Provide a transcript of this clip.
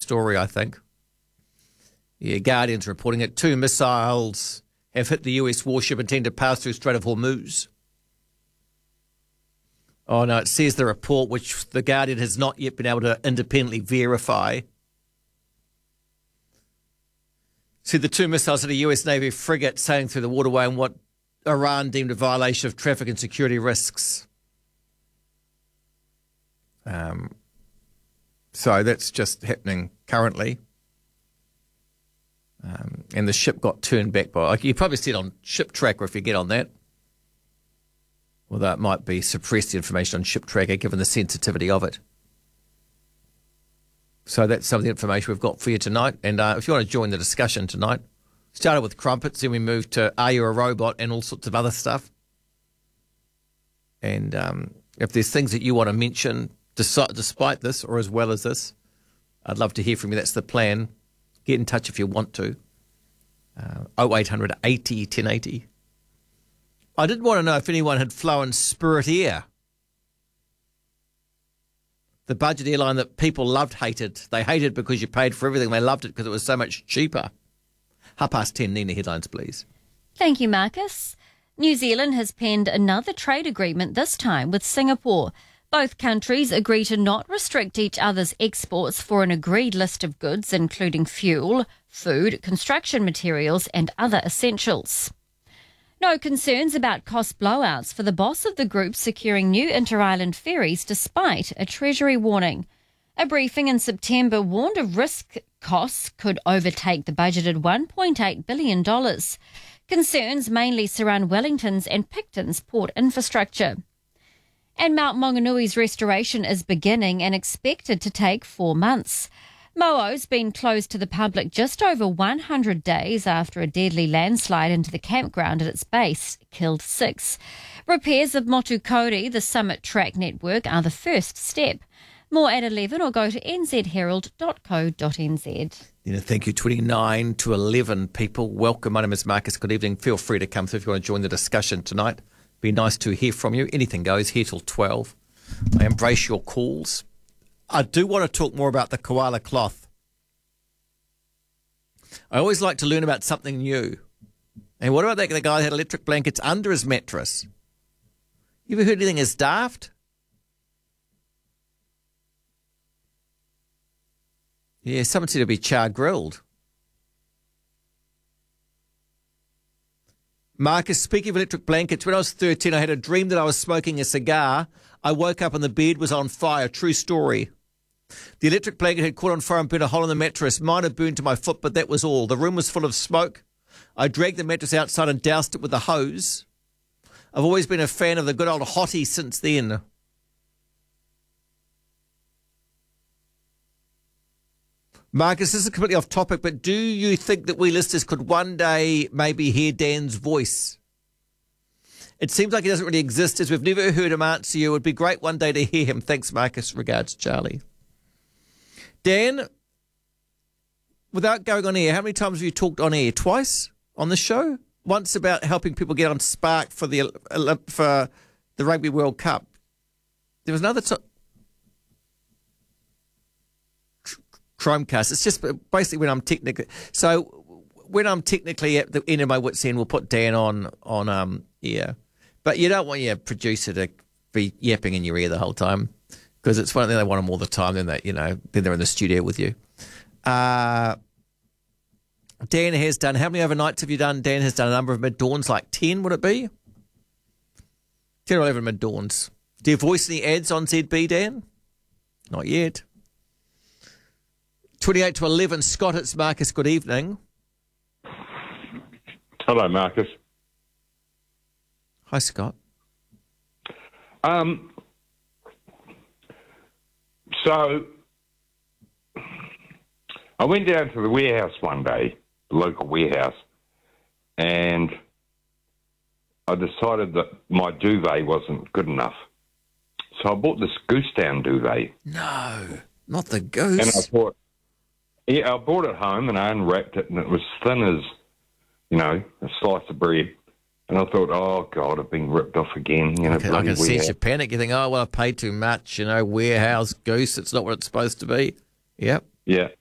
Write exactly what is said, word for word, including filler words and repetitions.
story, I think. Yeah, Guardian's reporting it. Two missiles have hit the U S warship intended to pass through Strait of Hormuz. Oh, no, it says the report, which the Guardian has not yet been able to independently verify. See, the two missiles hit a U S Navy frigate sailing through the waterway in what Iran deemed a violation of traffic and security risks. Um, so that's just happening currently. Um, and the ship got turned back by, like you probably see it on Ship Tracker if you get on that. Although it might be suppressed information on Ship Tracker given the sensitivity of it. So that's some of the information we've got for you tonight. And uh, if you want to join the discussion tonight, started with crumpets, then we moved to Are You a Robot and all sorts of other stuff. And um, if there's things that you want to mention despite this or as well as this, I'd love to hear from you. That's the plan. Get in touch if you want to. Uh, oh eight hundred eighty ten eighty. I did want to know if anyone had flown Spirit Air, the budget airline that people loved, hated. They hated because you paid for everything. They loved it because it was so much cheaper. Half past ten, Nina, headlines, please. Thank you, Marcus. New Zealand has penned another trade agreement, this time with Singapore. Both countries agree to not restrict each other's exports for an agreed list of goods, including fuel, food, construction materials and other essentials. No concerns about cost blowouts for the boss of the group securing new inter-island ferries despite a Treasury warning. A briefing in September warned of risk costs could overtake the budgeted one point eight billion dollars. Concerns mainly surround Wellington's and Picton's port infrastructure. And Mount Mauganui's restoration is beginning and expected to take four months. Mo'o's been closed to the public just over one hundred days after a deadly landslide into the campground at its base killed six. Repairs of Motukori, the summit track network, are the first step. More at eleven or go to n z herald dot co dot n z. Yeah, thank you. twenty-nine to eleven people. Welcome. My name is Marcus. Good evening. Feel free to come through if you want to join the discussion tonight. Be nice to hear from you. Anything goes. Here till twelve. I embrace your calls. I do want to talk more about the koala cloth. I always like to learn about something new. And what about that the guy that had electric blankets under his mattress? You ever heard anything as daft? Yeah, someone said to be char grilled. Marcus, speaking of electric blankets, when I was thirteen, I had a dream that I was smoking a cigar. I woke up and the bed was on fire. True story. The electric blanket had caught on fire and burnt a hole in the mattress. Mine had burned to my foot, but that was all. The room was full of smoke. I dragged the mattress outside and doused it with a hose. I've always been a fan of the good old hottie since then. Marcus, this is completely off topic, but do you think that we listeners could one day maybe hear Dan's voice? It seems like he doesn't really exist, as we've never heard him answer you. It would be great one day to hear him. Thanks, Marcus. Regards, Charlie. Dan, without going on air, how many times have you talked on air? Twice on the show? Once about helping people get on Spark for the for the Rugby World Cup. There was another time. Chromecast. It's just basically when I'm technically so when I'm technically at the end of my wits end, we'll put Dan on on um yeah, but you don't want your producer to be yapping in your ear the whole time because it's one thing they want them all the time. Then they you know then they're in the studio with you. Uh, Dan has done how many overnights have you done? Dan has done a number of mid dawns, like ten. Would it be ten or eleven mid dawns? Do you voice any ads on Z B, Dan? Not yet. twenty-eight to eleven, Scott, it's Marcus. Good evening. Hello, Marcus. Hi, Scott. Um. So, I went down to the warehouse one day, the local warehouse, and I decided that my duvet wasn't good enough. So I bought this goose down duvet. No, not the goose. And I thought, yeah, I brought it home and I unwrapped it and it was thin as, you know, a slice of bread. And I thought, oh, God, I've been ripped off again. You know, I can, I can sense your panic. You think, oh, well, I paid too much, you know, warehouse goose. It's not what it's supposed to be. Yep. Yeah.